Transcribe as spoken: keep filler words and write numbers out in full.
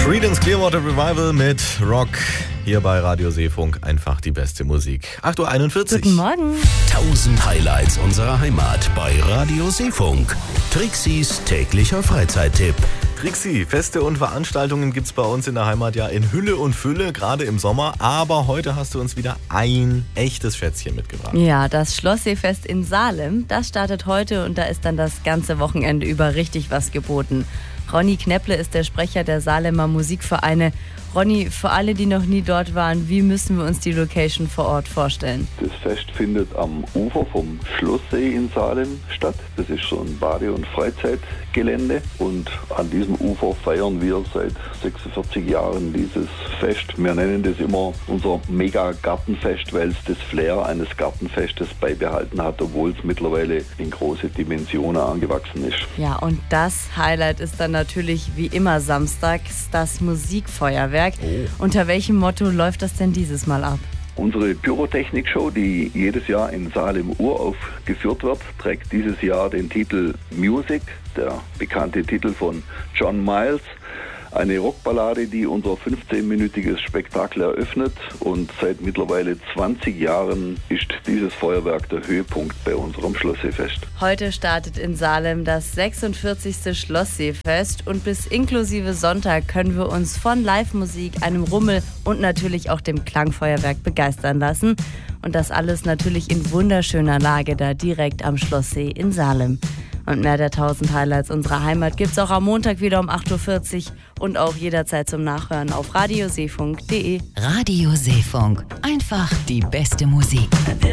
Creedence Clearwater Revival mit Rock hier bei Radio Seefunk. Einfach die beste Musik. acht Uhr einundvierzig. Guten Morgen. tausend Highlights unserer Heimat bei Radio Seefunk. Trixis täglicher Freizeittipp. Trixi, Feste und Veranstaltungen gibt's bei uns in der Heimat ja in Hülle und Fülle, gerade im Sommer. Aber heute hast du uns wieder ein echtes Schätzchen mitgebracht. Ja, das Schlossseefest in Salem, das startet heute und da ist dann das ganze Wochenende über richtig was geboten. Ronny Knepple ist der Sprecher der Salemer Musikvereine. Ronny, für alle, die noch nie dort waren, wie müssen wir uns die Location vor Ort vorstellen? Das Fest findet am Ufer vom Schlosssee in Salem statt. Das ist so ein Bade- und Freizeitgelände und an diesem Ufer feiern wir seit sechsundvierzig Jahren dieses Fest. Wir nennen das immer unser Mega-Gartenfest, weil es das Flair eines Gartenfestes beibehalten hat, obwohl es mittlerweile in große Dimensionen angewachsen ist. Ja, und das Highlight ist dann natürlich wie immer samstags das Musikfeuerwerk. Oh. Unter welchem Motto läuft das denn dieses Mal ab? Unsere Pyrotechnik-Show, die jedes Jahr in Salem uraufgeführt wird, trägt dieses Jahr den Titel Music, der bekannte Titel von John Miles. Eine Rockballade, die unser fünfzehnminütiges Spektakel eröffnet, und seit mittlerweile zwanzig Jahren ist dieses Feuerwerk der Höhepunkt bei unserem Schlossseefest. Heute startet in Salem das sechsundvierzigste Schlossseefest und bis inklusive Sonntag können wir uns von Live-Musik, einem Rummel und natürlich auch dem Klangfeuerwerk begeistern lassen. Und das alles natürlich in wunderschöner Lage da direkt am Schlosssee in Salem. Und mehr der tausend Highlights unserer Heimat gibt's auch am Montag wieder um acht Uhr vierzig und auch jederzeit zum Nachhören auf radioseefunk punkt de. Radio Seefunk. Einfach die beste Musik.